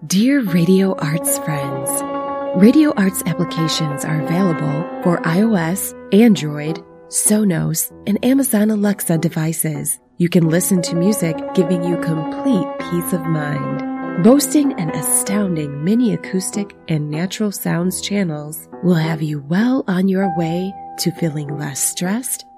Dear Radio Arts friends, Radio Arts applications are available for iOS, Android, Sonos, and Amazon Alexa devices. You can listen to music giving you complete peace of mind. Boasting an astounding mini acoustic and natural sounds channels will have you well on your way to feeling less stressed